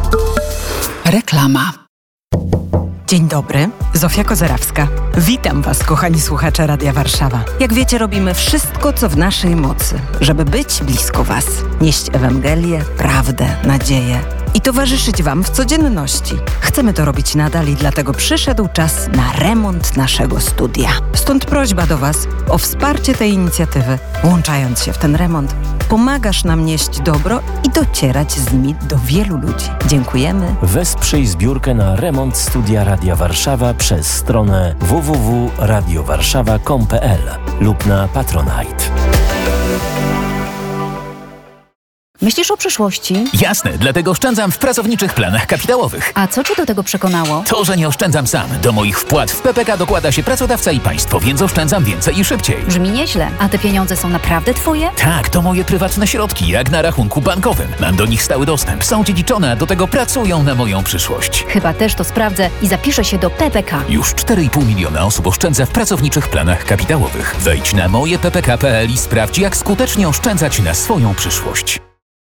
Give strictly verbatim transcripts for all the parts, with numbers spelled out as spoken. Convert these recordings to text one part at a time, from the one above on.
Reklama. Dzień dobry, Zofia Kozerawska. Witam Was, kochani słuchacze Radia Warszawa. Jak wiecie, robimy wszystko, co w naszej mocy, żeby być blisko Was, nieść Ewangelię, prawdę, nadzieję i towarzyszyć Wam w codzienności. Chcemy to robić nadal i dlatego przyszedł czas na remont naszego studia. Stąd prośba do Was o wsparcie tej inicjatywy. Włączając się w ten remont, pomagasz nam nieść dobro i docierać z nimi do wielu ludzi. Dziękujemy. Wesprzyj zbiórkę na remont studia Radia Warszawa przez stronę w w w kropka radio warszawa kropka com kropka p l lub na Patronite. Myślisz o przyszłości? Jasne, dlatego oszczędzam w pracowniczych planach kapitałowych. A co Cię do tego przekonało? To, że nie oszczędzam sam. Do moich wpłat w P P K dokłada się pracodawca i państwo, więc oszczędzam więcej i szybciej. Brzmi nieźle. A te pieniądze są naprawdę Twoje? Tak, to moje prywatne środki, jak na rachunku bankowym. Mam do nich stały dostęp, są dziedziczone, a do tego pracują na moją przyszłość. Chyba też to sprawdzę i zapiszę się do P P K. Już cztery i pół miliona osób oszczędza w pracowniczych planach kapitałowych. Wejdź na moje p p k kropka p l i sprawdź, jak skutecznie oszczędzać na swoją przyszłość.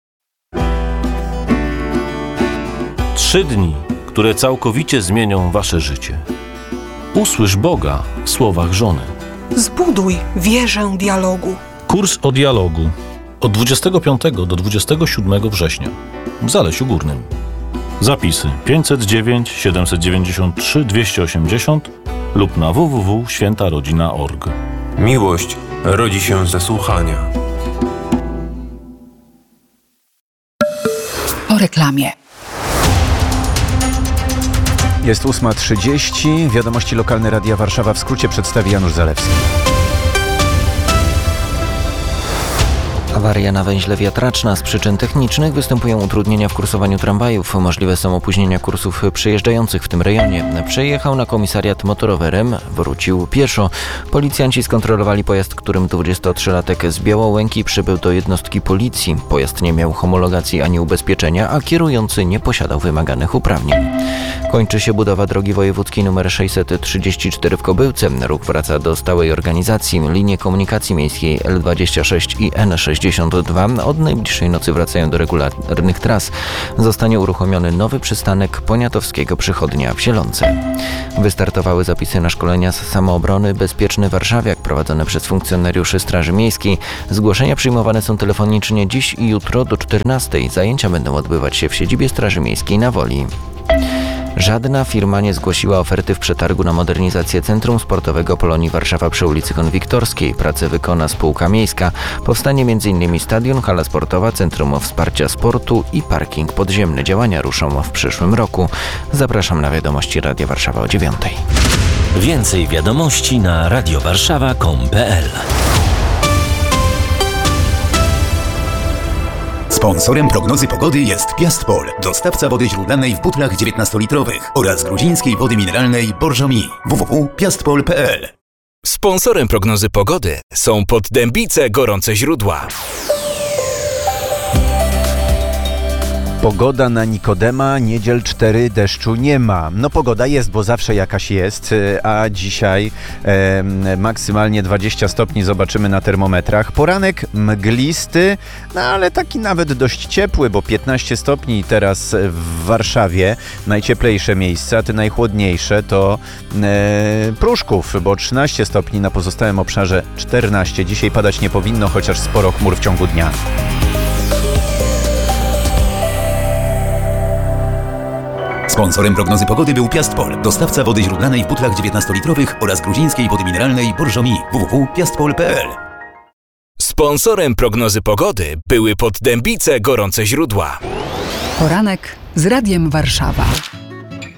Trzy dni, które całkowicie zmienią wasze życie. Usłysz Boga w słowach żony. Zbuduj wieżę dialogu. Kurs o dialogu od dwudziestego piątego do dwudziestego siódmego września w Zalesiu Górnym. Zapisy pięćset dziewięć siedemset dziewięćdziesiąt trzy dwieście osiemdziesiąt lub na w w w kropka święta rodzina kropka org. Miłość rodzi się ze słuchania. Po reklamie. Jest ósma trzydzieści. Wiadomości lokalne Radia Warszawa w skrócie przedstawi Janusz Zalewski. Awaria na węźle Wiatraczna. Z przyczyn technicznych występują utrudnienia w kursowaniu tramwajów. Możliwe są opóźnienia kursów przejeżdżających w tym rejonie. Przejechał na komisariat motorowerem, wrócił pieszo. Policjanci skontrolowali pojazd, którym dwudziestotrzylatek z Białołęki przybył do jednostki policji. Pojazd nie miał homologacji ani ubezpieczenia, a kierujący nie posiadał wymaganych uprawnień. Kończy się budowa drogi wojewódzkiej nr sześćset trzydzieści cztery w Kobyłce. Ruch wraca do stałej organizacji. Linie komunikacji miejskiej L dwadzieścia sześć i N sześćdziesiąt dwa od najbliższej nocy wracają do regularnych tras. Zostanie uruchomiony nowy przystanek Poniatowskiego Przychodnia w Zielonce. Wystartowały zapisy na szkolenia z samoobrony Bezpieczny Warszawiak prowadzone przez funkcjonariuszy Straży Miejskiej. Zgłoszenia przyjmowane są telefonicznie dziś i jutro do czternastej. Zajęcia będą odbywać się w siedzibie Straży Miejskiej na Woli. Żadna firma nie zgłosiła oferty w przetargu na modernizację Centrum Sportowego Polonii Warszawa przy ulicy Konwiktorskiej. Pracę wykona spółka miejska. Powstanie między innymi stadion, hala sportowa, Centrum Wsparcia Sportu i parking podziemny. Działania ruszą w przyszłym roku. Zapraszam na wiadomości Radia Warszawa o dziewiątej. Więcej wiadomości na radio warszawa kropka com kropka p l. Sponsorem prognozy pogody jest Piastpol, dostawca wody źródlanej w butlach dziewiętnastolitrowych oraz gruzińskiej wody mineralnej Borżomi. w w w kropka piastpol kropka p l. Sponsorem prognozy pogody są Poddębice Gorące Źródła. Pogoda na Nikodema, niedziel cztery, deszczu nie ma. No pogoda jest, bo zawsze jakaś jest, a dzisiaj e, maksymalnie dwadzieścia stopni zobaczymy na termometrach. Poranek mglisty, no ale taki nawet dość ciepły, bo piętnaście stopni teraz w Warszawie, najcieplejsze miejsca, a te najchłodniejsze to e, Pruszków, bo trzynaście stopni, na pozostałym obszarze czternaście. Dzisiaj padać nie powinno, chociaż sporo chmur w ciągu dnia. Sponsorem prognozy pogody był Piastpol, dostawca wody źródlanej w butlach dziewiętnastolitrowych oraz gruzińskiej wody mineralnej Borżomi. w w w kropka piastpol kropka p l. Sponsorem prognozy pogody były Poddębice Gorące Źródła. Poranek z Radiem Warszawa.